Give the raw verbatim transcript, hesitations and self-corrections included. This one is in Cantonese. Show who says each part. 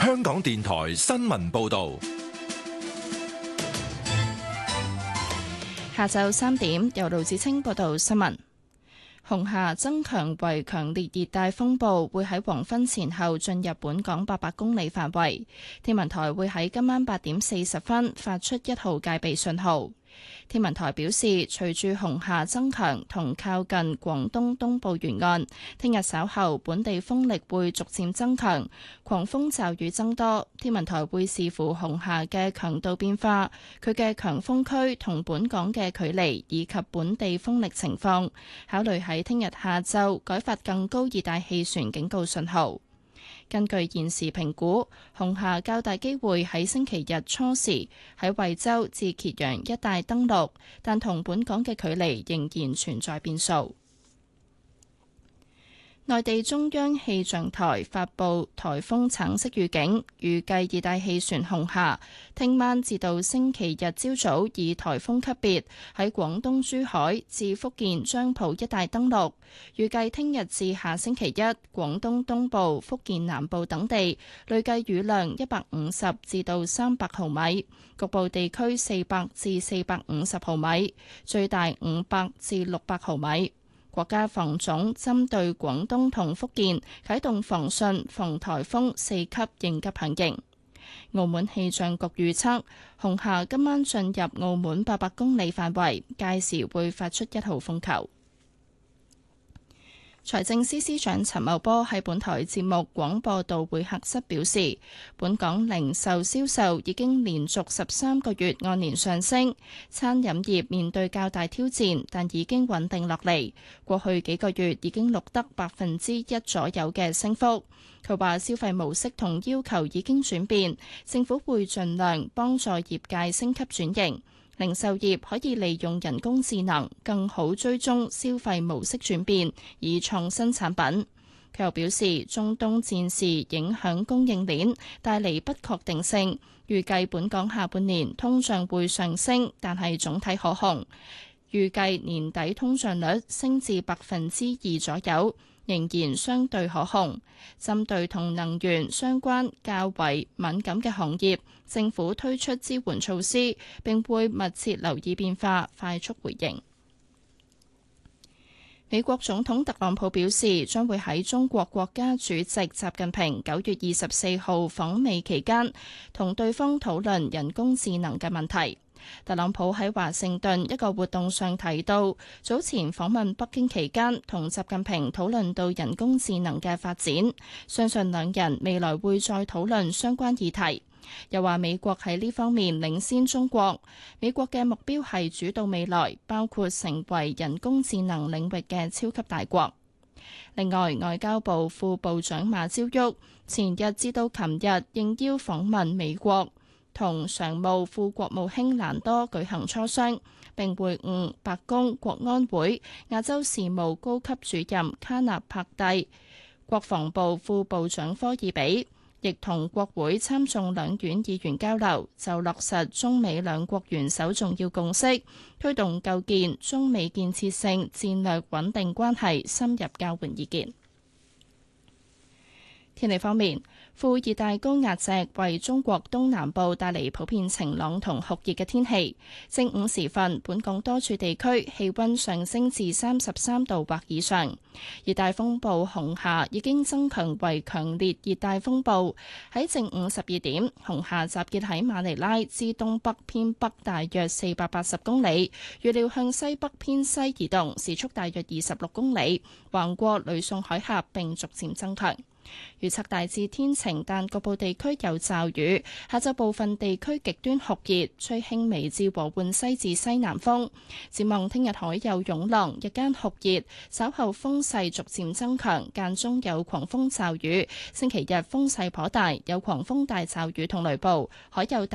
Speaker 1: 香港電台新聞報道。
Speaker 2: 下晝三點，由盧子清報道新聞。紅霞增強為強烈熱帶風暴，會喺黃昏前後進入本港八百公里範圍。天文台會喺今晚八點四十分發出一號戒備信號。天文台表示，隨住紅霞增強同靠近廣東東部沿岸，聽日稍後本地風力會逐漸增強，狂風驟雨增多。天文台會視乎紅霞嘅強度變化、佢嘅強風區同本港嘅距離以及本地風力情況，考慮喺聽日下晝改發更高熱帶氣旋警告信號。根據現時評估，紅霞較大機會喺星期日初時喺惠州至揭陽一帶登陸，但同本港嘅距離仍然存在變數。內地中央氣象台發布颱風橙色預警，預計熱帶氣旋紅霞聽晚至到星期日朝早以颱風級別喺廣東珠海至福建漳浦一帶登陸。預計聽日至下星期一，廣東東部、福建南部等地累計雨量一百五十至到三百毫米，局部地區四百至四百五十毫米，最大五百至六百毫米。國家防總針對廣東同福建啟動防汛防颱風四級應急響應。澳門氣象局預測，紅霞今晚進入澳門八百公里範圍，屆時會發出一號風球。財政司司長陳茂波喺本台節目廣播道會客室表示，本港零售銷售已經連續十三個月按年上升，餐飲業面對較大挑戰，但已經穩定落嚟。過去幾個月已經錄得百分之一左右嘅升幅。佢話消費模式同要求已經轉變，政府會盡量幫助業界升級轉型。零售業可以利用人工智能更好追蹤消費模式轉變，以創新產品。佢又表示，中東戰事影響供應鏈，帶嚟不確定性，預計本港下半年通脹會上升，但係總體可控。預計年底通脹率升至百分之二左右，仍然相對可控。針對同能源相關較為敏感嘅行業，政府推出支援措施，並會密切留意變化，快速回應。美國總統特朗普表示，將會喺中國國家主席習近平九月二十四號訪美期間，同對方討論人工智能嘅問題。特朗普喺華盛頓一個活動上提到，早前訪問北京期間，同習近平討論到人工智能嘅發展，相信兩人未來會再討論相關議題。又話美國喺呢方面領先中國，美國嘅目標係主導未來，包括成為人工智能領域嘅超級大國。另外，外交部副部長馬朝旭前日至到琴日應邀訪問美國，同常務副國務卿蘭多舉行磋商，並會晤白宮國安會亞洲事務高級主任卡納帕蒂、國防部副部長科爾比，亦同國會參眾兩院議員交流，就落實中美兩國元首重要共識，推動構建中美建設性戰略穩定關係，深入交換意見。天氣方面，副熱帶高壓脊為中國東南部帶嚟普遍晴朗同酷熱嘅天氣。正午時分，本港多處地區氣溫上升至三十三度或以上。熱帶風暴紅霞已經增強為強烈熱帶風暴。喺正午十二點，紅霞集結喺馬尼拉至東北偏北大約四百八十公里，預料向西北偏西移動，時速大約二十六公里，橫過呂宋海峽並逐漸增強。預測大致天晴，但局部地區有驟雨。下晝部分地區極端酷熱，吹輕微至和緩西至西南風。展望聽日海有湧浪，日間酷熱，稍後風勢逐漸增強，間中有狂風驟雨。星期日風勢頗大，有狂風大驟雨同雷暴，海有大